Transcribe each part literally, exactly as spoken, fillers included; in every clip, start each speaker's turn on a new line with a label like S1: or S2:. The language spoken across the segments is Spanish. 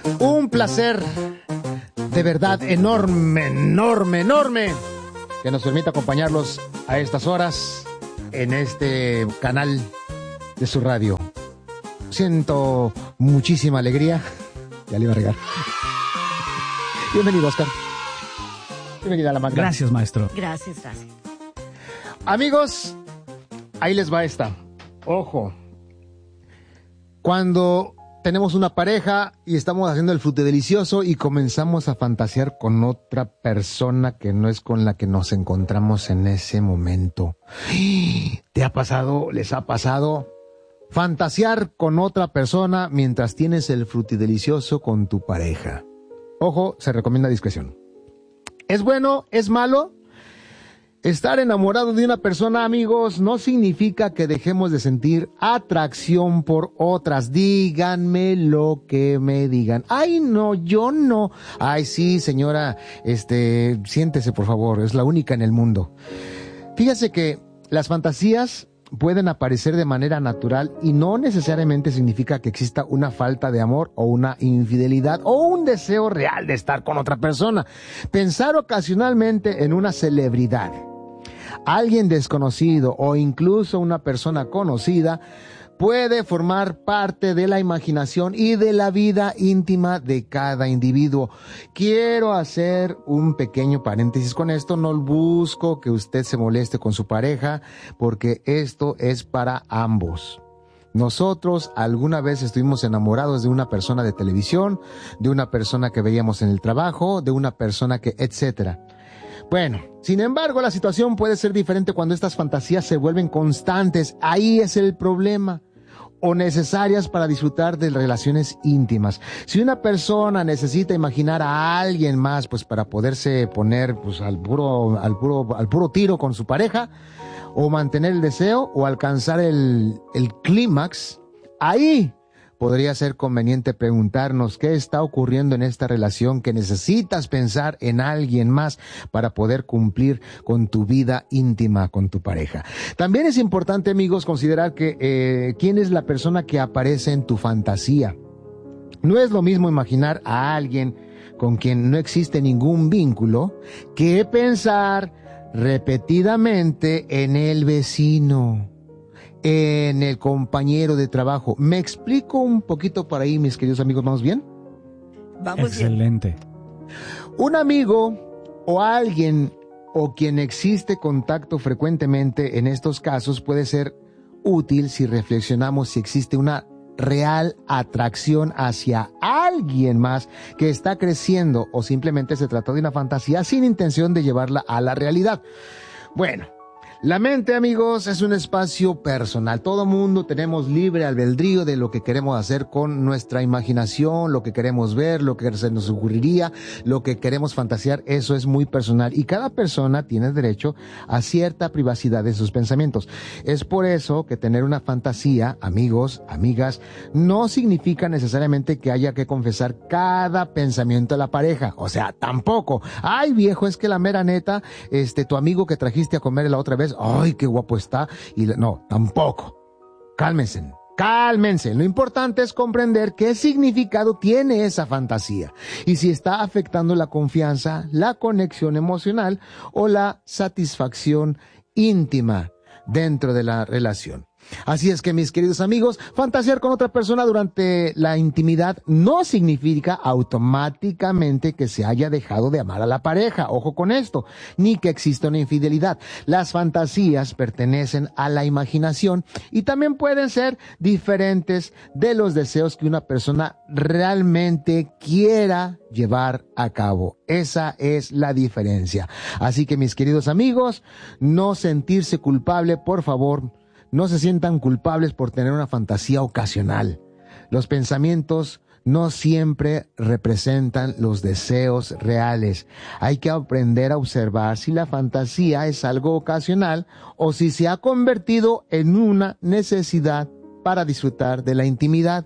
S1: Un placer de verdad enorme, enorme, enorme que nos permita acompañarlos a estas horas en este canal de su radio. Siento muchísima alegría. Ya le iba a regar. Bienvenido, Oscar. Bienvenida a la Magda.
S2: Gracias, maestro.
S3: Gracias, gracias.
S1: Amigos, ahí les va esta. Ojo. Cuando tenemos una pareja y estamos haciendo el frute delicioso y comenzamos a fantasear con otra persona que no es con la que nos encontramos en ese momento. ¿Te ha pasado? ¿Les ha pasado? Fantasear con otra persona mientras tienes el frute delicioso con tu pareja. Ojo, se recomienda discreción. ¿Es bueno? ¿Es malo? Estar enamorado de una persona, amigos, no significa que dejemos de sentir atracción por otras. Díganme lo que me digan. Ay, no, yo no. Ay, sí, señora, este, siéntese, por favor, es la única en el mundo. Fíjese que las fantasías pueden aparecer de manera natural y no necesariamente significa que exista una falta de amor o una infidelidad o un deseo real de estar con otra persona. Pensar ocasionalmente en una celebridad, alguien desconocido o incluso una persona conocida puede formar parte de la imaginación y de la vida íntima de cada individuo. Quiero hacer un pequeño paréntesis con esto. No busco que usted se moleste con su pareja, porque esto es para ambos. Nosotros alguna vez estuvimos enamorados de una persona de televisión, de una persona que veíamos en el trabajo, de una persona que, etcétera. Bueno, sin embargo, la situación puede ser diferente cuando estas fantasías se vuelven constantes. Ahí es el problema. O necesarias para disfrutar de relaciones íntimas. Si una persona necesita imaginar a alguien más, pues para poderse poner pues al puro, al puro, al puro tiro con su pareja, o mantener el deseo, o alcanzar el, el clímax, ahí podría ser conveniente preguntarnos qué está ocurriendo en esta relación que necesitas pensar en alguien más para poder cumplir con tu vida íntima con tu pareja. También es importante, amigos, considerar que eh, quién es la persona que aparece en tu fantasía. No es lo mismo imaginar a alguien con quien no existe ningún vínculo que pensar repetidamente en el vecino, en el compañero de trabajo. ¿Me explico un poquito por ahí, mis queridos amigos? ¿Vamos bien?
S3: Vamos
S2: Excelente.
S3: bien.
S1: Un amigo o alguien o quien existe contacto frecuentemente en estos casos puede ser útil si reflexionamos si existe una real atracción hacia alguien más que está creciendo o simplemente se trata de una fantasía sin intención de llevarla a la realidad. Bueno, la mente, amigos, es un espacio personal. Todo mundo tenemos libre albedrío de lo que queremos hacer con nuestra imaginación, lo que queremos ver, lo que se nos ocurriría, lo que queremos fantasear. Eso es muy personal y cada persona tiene derecho a cierta privacidad de sus pensamientos. Es por eso que tener una fantasía, amigos, amigas, no significa necesariamente que haya que confesar cada pensamiento de la pareja. O sea, tampoco. Ay, viejo, es que la mera neta, este, tu amigo que trajiste a comer la otra vez, ay, qué guapo está. Y no, tampoco. Cálmense, cálmense. Lo importante es comprender qué significado tiene esa fantasía y si está afectando la confianza, la conexión emocional o la satisfacción íntima dentro de la relación. Así es que, mis queridos amigos, fantasear con otra persona durante la intimidad no significa automáticamente que se haya dejado de amar a la pareja, ojo con esto, ni que exista una infidelidad. Las fantasías pertenecen a la imaginación y también pueden ser diferentes de los deseos que una persona realmente quiera llevar a cabo. Esa es la diferencia. Así que, mis queridos amigos, no sentirse culpable, por favor. No se sientan culpables por tener una fantasía ocasional. Los pensamientos no siempre representan los deseos reales. Hay que aprender a observar si la fantasía es algo ocasional o si se ha convertido en una necesidad para disfrutar de la intimidad.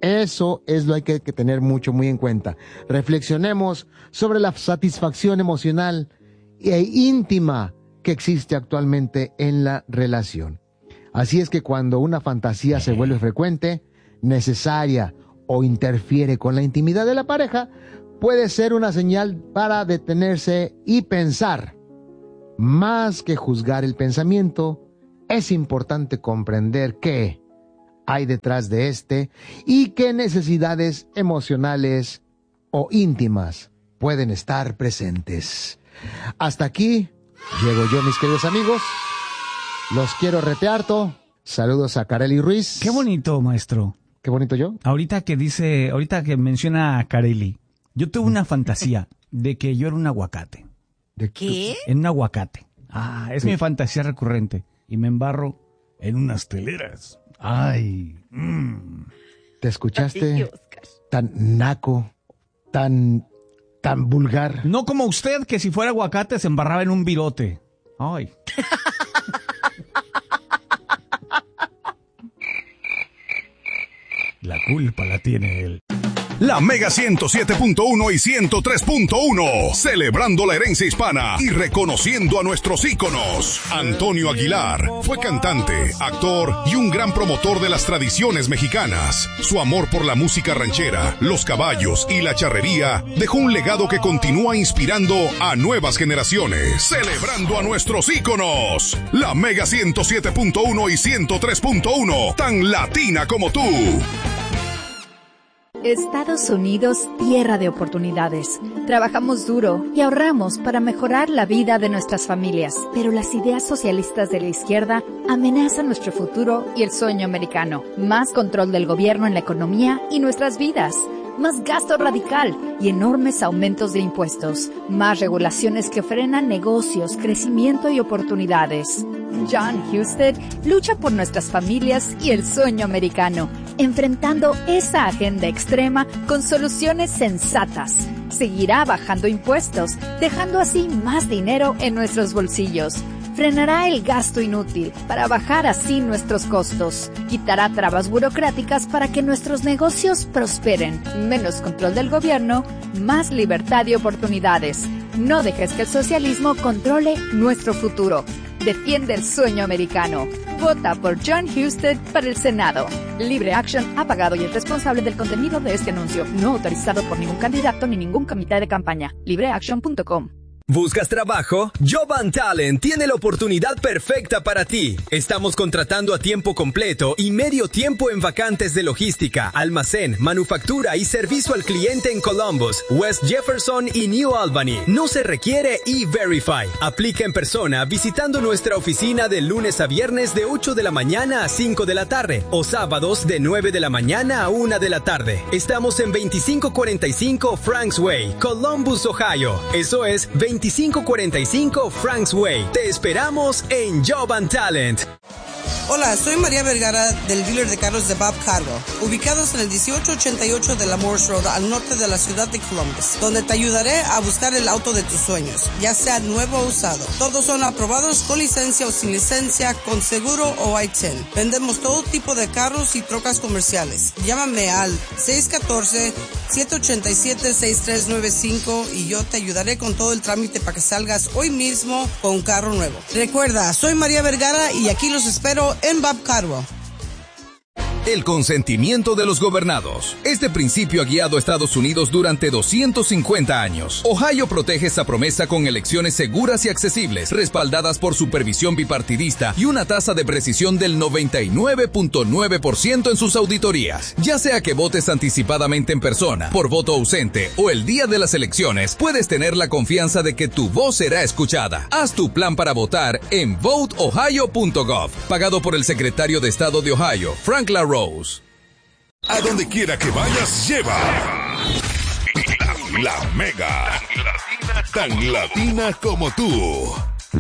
S1: Eso es lo que hay que tener mucho, muy en cuenta. Reflexionemos sobre la satisfacción emocional e íntima que existe actualmente en la relación. Así es que cuando una fantasía se vuelve frecuente, necesaria o interfiere con la intimidad de la pareja, puede ser una señal para detenerse y pensar. Más que juzgar el pensamiento, es importante comprender qué hay detrás de este y qué necesidades emocionales o íntimas pueden estar presentes. Hasta aquí llego yo, mis queridos amigos. Los quiero retearto. Saludos a Kareli Ruiz.
S2: Qué bonito, maestro.
S1: Qué bonito yo.
S2: Ahorita que dice, ahorita que menciona a Kareli, yo tuve una fantasía de que yo era un aguacate.
S1: ¿De
S3: ¿Qué?
S2: En un aguacate. Ah, es mi fantasía recurrente. Y me embarro en unas teleras. Ay. Mm.
S1: ¿Te escuchaste
S3: Ay, Oscar.
S1: tan naco, tan, tan vulgar?
S2: No como usted, que si fuera aguacate se embarraba en un virote. Ay. La culpa la tiene él.
S4: La Mega ciento siete punto uno y ciento tres punto uno, celebrando la herencia hispana y reconociendo a nuestros íconos. Antonio Aguilar fue cantante, actor y un gran promotor de las tradiciones mexicanas. Su amor por la música ranchera, los caballos y la charrería dejó un legado que continúa inspirando a nuevas generaciones. Celebrando a nuestros íconos. La Mega ciento siete punto uno y ciento tres punto uno, tan latina como tú.
S5: Estados Unidos, tierra de oportunidades. Trabajamos duro y ahorramos para mejorar la vida de nuestras familias, pero las ideas socialistas de la izquierda amenazan nuestro futuro y el sueño americano. Más control del gobierno en la economía y nuestras vidas. Más gasto radical y enormes aumentos de impuestos. Más regulaciones que frenan negocios, crecimiento y oportunidades. John Husted lucha por nuestras familias y el sueño americano, enfrentando esa agenda extrema con soluciones sensatas. Seguirá bajando impuestos, dejando así más dinero en nuestros bolsillos. Frenará el gasto inútil para bajar así nuestros costos. Quitará trabas burocráticas para que nuestros negocios prosperen. Menos control del gobierno, más libertad y oportunidades. No dejes que el socialismo controle nuestro futuro. Defiende el sueño americano. Vota por John Husted para el Senado. Libre Action ha pagado y es responsable del contenido de este anuncio. No autorizado por ningún candidato ni ningún comité de campaña. libre action punto com.
S6: ¿Buscas trabajo? Joban Talent tiene la oportunidad perfecta para ti. Estamos contratando a tiempo completo y medio tiempo en vacantes de logística, almacén, manufactura y servicio al cliente en Columbus, West Jefferson y New Albany. No se requiere E-Verify. Aplica en persona visitando nuestra oficina de lunes a viernes de ocho de la mañana a cinco de la tarde o sábados de nueve de la mañana a una de la tarde. Estamos en veinticinco cuarenta y cinco Franks Way, Columbus, Ohio. Eso es veinticinco cuarenta y cinco Franks Way. Te esperamos en Joban Talent.
S7: Hola, soy María Vergara del dealer de carros de Bob Cargo, ubicados en el dieciocho ochenta y ocho de la Morse Road al norte de la ciudad de Columbus, donde te ayudaré a buscar el auto de tus sueños, ya sea nuevo o usado. Todos son aprobados con licencia o sin licencia, con seguro o I ten. Vendemos todo tipo de carros y trocas comerciales. Llámame al seis uno cuatro, siete ocho siete, seis tres nueve cinco y yo te ayudaré con todo el trámite para que salgas hoy mismo con un carro nuevo. Recuerda, soy María Vergara y aquí los espero en Bob Cargo.
S4: El consentimiento de los gobernados. Este principio ha guiado a Estados Unidos durante doscientos cincuenta años. Ohio protege esa promesa con elecciones seguras y accesibles, respaldadas por supervisión bipartidista y una tasa de precisión del noventa y nueve punto nueve por ciento en sus auditorías. Ya sea que votes anticipadamente en persona, por voto ausente o el día de las elecciones, puedes tener la confianza de que tu voz será escuchada. Haz tu plan para votar en vote ohio punto gov, pagado por el secretario de Estado de Ohio, Frank LaRose. A donde quiera que vayas, lleva la, la Mega, tan latina como tú.